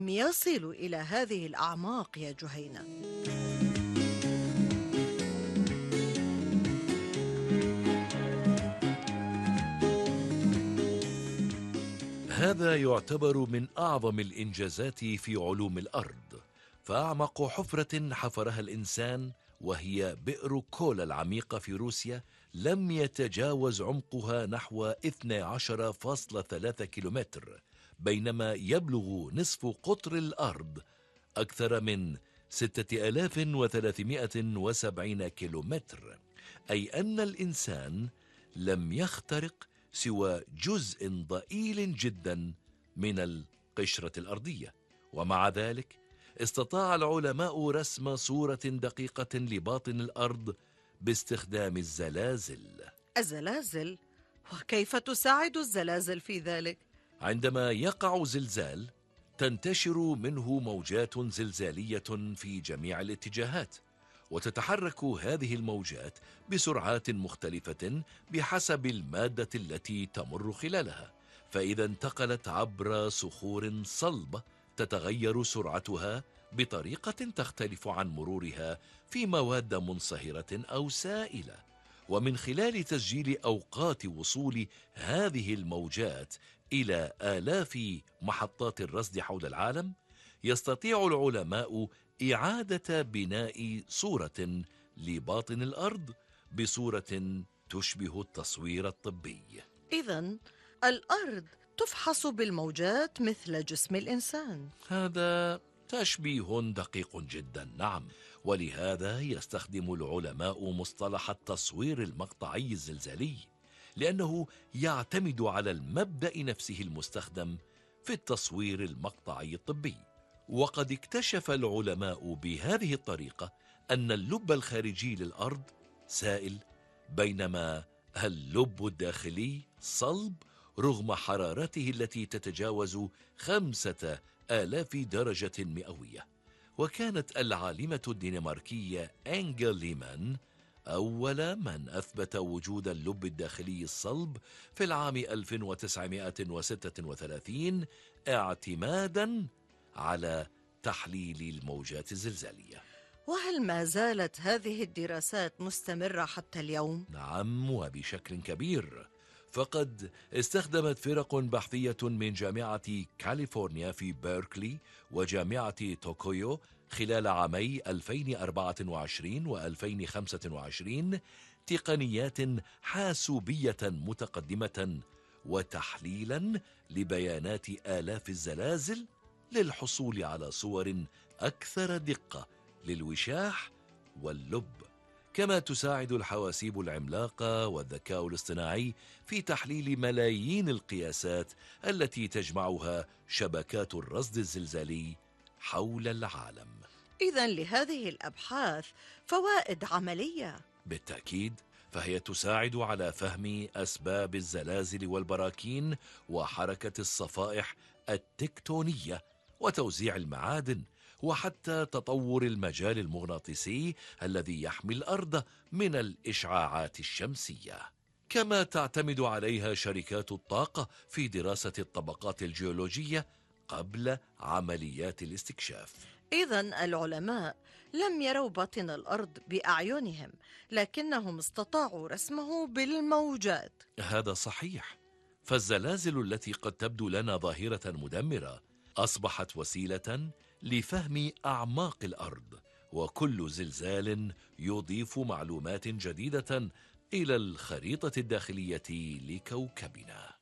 يصل إلى هذه الأعماق يا جهينة؟ هذا يعتبر من أعظم الإنجازات في علوم الأرض. فأعمق حفرة حفرها الإنسان، وهي بئر كولا العميقة في روسيا، لم يتجاوز عمقها نحو 12.3 كيلومتر، بينما يبلغ نصف قطر الأرض أكثر من 6370 كيلومتر. أي أن الإنسان لم يخترق سوى جزء ضئيل جدا من القشرة الأرضية، ومع ذلك استطاع العلماء رسم صورة دقيقة لباطن الأرض باستخدام الزلازل. الزلازل؟ وكيف تساعد الزلازل في ذلك؟ عندما يقع زلزال تنتشر منه موجات زلزالية في جميع الاتجاهات، وتتحرك هذه الموجات بسرعات مختلفة بحسب المادة التي تمر خلالها. فإذا انتقلت عبر صخور صلبة تتغير سرعتها بطريقة تختلف عن مرورها في مواد منصهرة أو سائلة. ومن خلال تسجيل أوقات وصول هذه الموجات إلى آلاف محطات الرصد حول العالم، يستطيع العلماء إعادة بناء صورة لباطن الأرض بصورة تشبه التصوير الطبي. إذن الأرض تفحص بالموجات مثل جسم الإنسان. هذا تشبيه دقيق جدا، نعم. ولهذا يستخدم العلماء مصطلح التصوير المقطعي الزلزالي، لأنه يعتمد على المبدأ نفسه المستخدم في التصوير المقطعي الطبي. وقد اكتشف العلماء بهذه الطريقة أن اللب الخارجي للأرض سائل، بينما اللب الداخلي صلب رغم حرارته التي تتجاوز 5000 درجة مئوية. وكانت العالمة الدنماركية أنجل ليمان أول من أثبت وجود اللب الداخلي الصلب في العام 1936، اعتمادا على تحليل الموجات الزلزالية. وهل ما زالت هذه الدراسات مستمرة حتى اليوم؟ نعم، وبشكل كبير. فقد استخدمت فرق بحثية من جامعة كاليفورنيا في بيركلي وجامعة طوكيو خلال عامي 2024 و2025 تقنيات حاسوبية متقدمة وتحليلا لبيانات آلاف الزلازل للحصول على صور أكثر دقة للوشاح واللب. كما تساعد الحواسيب العملاقة والذكاء الاصطناعي في تحليل ملايين القياسات التي تجمعها شبكات الرصد الزلزالي حول العالم. إذن لهذه الأبحاث فوائد عملية. بالتأكيد، فهي تساعد على فهم أسباب الزلازل والبراكين وحركة الصفائح التكتونية وتوزيع المعادن، وحتى تطور المجال المغناطيسي الذي يحمي الأرض من الإشعاعات الشمسية. كما تعتمد عليها شركات الطاقة في دراسة الطبقات الجيولوجية قبل عمليات الاستكشاف. إذن العلماء لم يروا باطن الأرض بأعينهم، لكنهم استطاعوا رسمه بالموجات. هذا صحيح. فالزلازل التي قد تبدو لنا ظاهرة مدمرة أصبحت وسيلة لفهم أعماق الأرض، وكل زلزال يضيف معلومات جديدة إلى الخريطة الداخلية لكوكبنا.